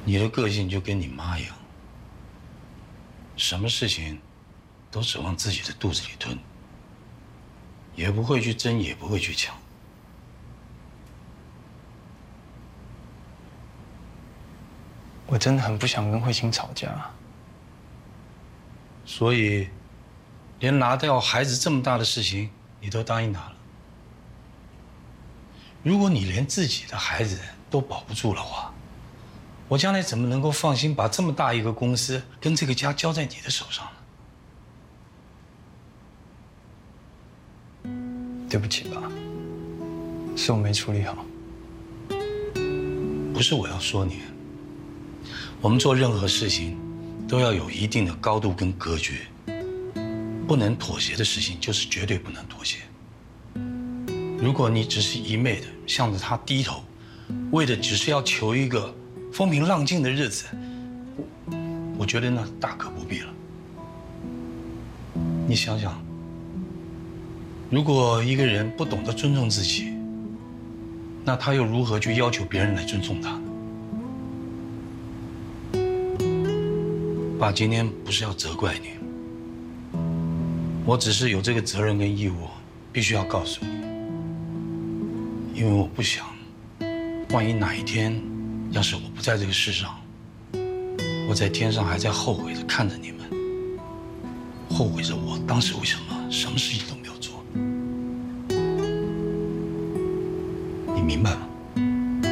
你的个性就跟你妈一样，什么事情都指望自己的肚子里吞，也不会去争，也不会去抢。 我真的很不想跟慧清吵架， 所以，连拿掉孩子这么大的事情，你都答应他了。如果你连自己的孩子都保不住的话，我将来怎么能够放心把这么大一个公司跟这个家交在你的手上呢？ 对不起吧，是我没处理好。 不是我要说你，我们做任何事情都要有一定的高度跟格局，不能妥协的事情就是绝对不能妥协。如果你只是一昧的向着他低头，为的只是要求一个风平浪静的日子，我觉得那大可不必了。你想想，如果一个人不懂得尊重自己，那他又如何去要求别人来尊重他呢？爸今天不是要责怪你，我只是有这个责任跟义务，必须要告诉你，因为我不想，万一哪一天，要是我不在这个世上，我在天上还在后悔着看着你们，后悔着我当时为什么什么事情都没有做，你明白吗？